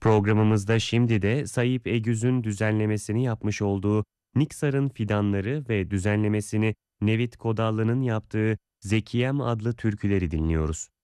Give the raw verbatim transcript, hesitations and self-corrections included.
Programımızda şimdi de Sayıp Egüz'ün düzenlemesini yapmış olduğu Niksar'ın Fidanları ve düzenlemesini Nevit Kodallı'nın yaptığı Zekiyem adlı türküleri dinliyoruz.